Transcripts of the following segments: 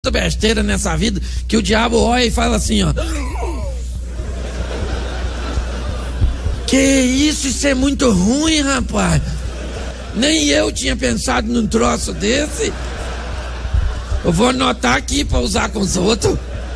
tanta besteira nessa vida que o diabo olha e fala assim, ó: que isso é muito ruim, rapaz. Nem eu tinha pensado num troço desse. Eu vou anotar aqui para usar com os outros.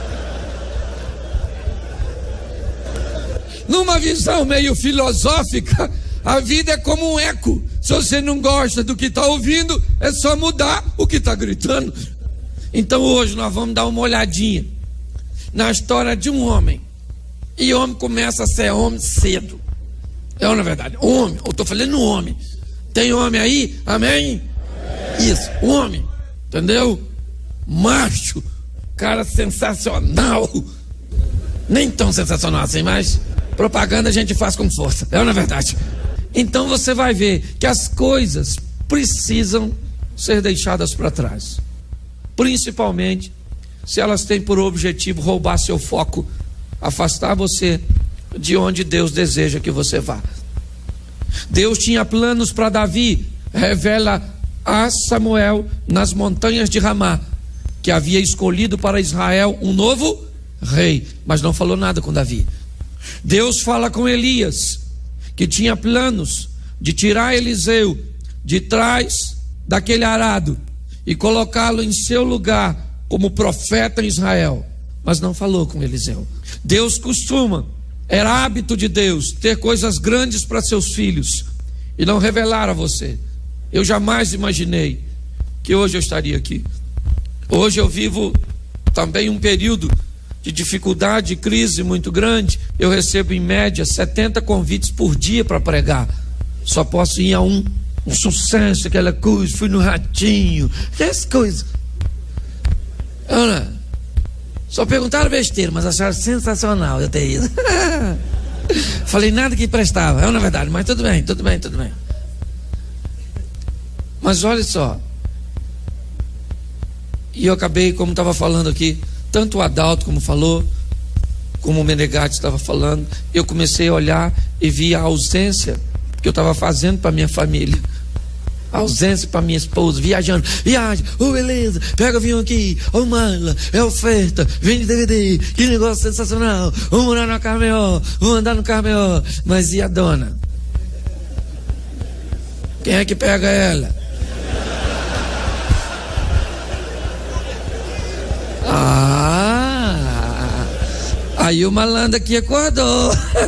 Numa visão meio filosófica, a vida é como um eco. Se você não gosta do que está ouvindo, é só mudar o que está gritando. Então hoje nós vamos dar uma olhadinha na história de um homem. E homem começa a ser homem cedo. É ou não é verdade? Homem, eu estou falando homem. Tem homem aí? Amém? Isso, homem. Entendeu? Macho. Cara sensacional. Nem tão sensacional assim, mas propaganda a gente faz com força. É ou não é verdade? Então você vai ver que as coisas precisam ser deixadas para trás. Principalmente se elas têm por objetivo roubar seu foco, afastar você de onde Deus deseja que você vá. Deus tinha planos para Davi, revela a Samuel nas montanhas de Ramá, que havia escolhido para Israel um novo rei, mas não falou nada com Davi. Deus fala com Elias, que tinha planos de tirar Eliseu de trás daquele arado e colocá-lo em seu lugar como profeta em Israel, mas não falou com Eliseu. Deus era hábito de Deus ter coisas grandes para seus filhos e não revelar a você. Eu jamais imaginei que hoje eu estaria aqui. Hoje eu vivo também um período de dificuldade, de crise muito grande. Eu recebo em média 70 convites por dia para pregar. Só posso ir a um sucesso, aquela coisa, fui no Ratinho, essas coisas. Ana, só perguntaram besteira, mas acharam sensacional eu ter ido. Falei nada que prestava, é na verdade, mas tudo bem. Mas olha só, e eu acabei, como estava falando aqui, tanto o Adalto como falou, como o Menegatti estava falando, eu comecei a olhar e vi a ausência que eu estava fazendo para minha família, a ausência para minha esposa, viaja, beleza, pega o avião aqui, mala, é oferta, vende DVD, que negócio sensacional, vamos morar no carro melhor, vamos andar no carro melhor, mas e a dona? Quem é que pega ela? Aí o malandro aqui acordou.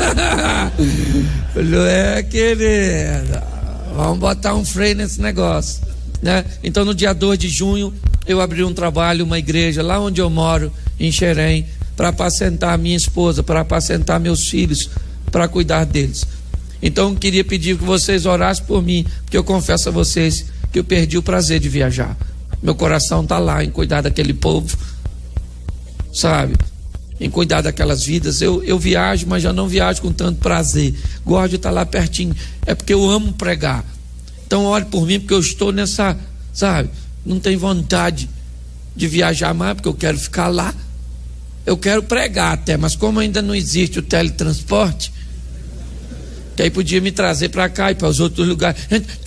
Falou, querida, vamos botar um freio nesse negócio, né? Então no dia 2 de junho eu abri um trabalho, uma igreja lá onde eu moro, em Xerém, para apacentar minha esposa, para apacentar meus filhos, para cuidar deles. Então eu queria pedir que vocês orassem por mim, porque eu confesso a vocês que eu perdi o prazer de viajar. Meu coração está lá em cuidar daquele povo, sabe, em cuidar daquelas vidas. Eu viajo, mas já não viajo com tanto prazer. Gosto de estar lá pertinho. É porque eu amo pregar. Então ore por mim, porque eu estou nessa, sabe, não tenho vontade de viajar mais, porque eu quero ficar lá. Eu quero pregar até, mas como ainda não existe o teletransporte, que aí podia me trazer para cá e para os outros lugares.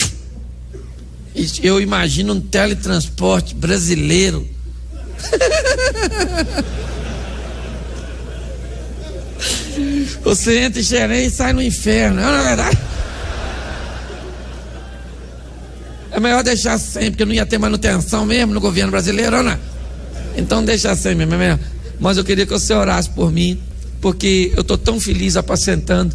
Eu imagino um teletransporte brasileiro. Você entra em Xerém e sai no inferno, não é verdade? É melhor deixar sem, porque não ia ter manutenção mesmo no governo brasileiro, não é? Então deixa sem mesmo. Mas eu queria que você orasse por mim, porque eu estou tão feliz apacentando.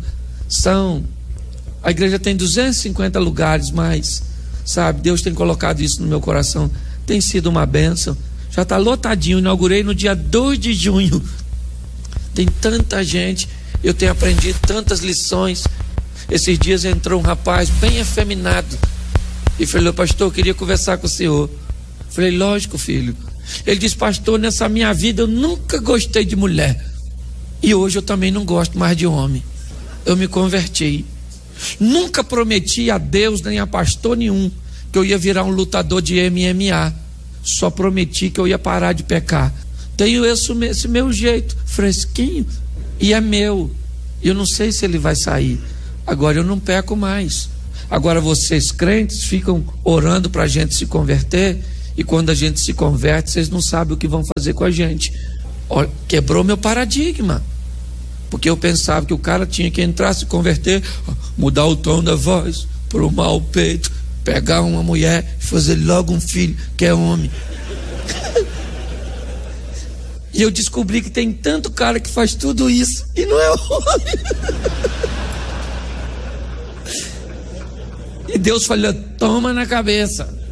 A igreja tem 250 lugares, mas, sabe, Deus tem colocado isso no meu coração. Tem sido uma bênção. Já está lotadinho. Inaugurei no dia 2 de junho. Tem tanta gente, eu tenho aprendido tantas lições. Esses dias entrou um rapaz bem afeminado e falou, pastor, eu queria conversar com o senhor. Falei, lógico, filho. Ele disse, pastor, nessa minha vida eu nunca gostei de mulher e hoje eu também não gosto mais de homem. Eu me converti. Nunca prometi a Deus nem a pastor nenhum que eu ia virar um lutador de MMA. Só prometi que eu ia parar de pecar. Tenho esse meu jeito, fresquinho, e é meu. Eu não sei se ele vai sair. Agora eu não peco mais. Agora vocês crentes ficam orando para a gente se converter E quando a gente se converte, vocês não sabem o que vão fazer com a gente. Olha, quebrou meu paradigma. Porque eu pensava que o cara tinha que entrar, se converter, mudar o tom da voz, prumar o peito, pegar uma mulher e fazer logo um filho que é homem. E eu descobri que tem tanto cara que faz tudo isso e não é homem. E Deus falou: toma na cabeça.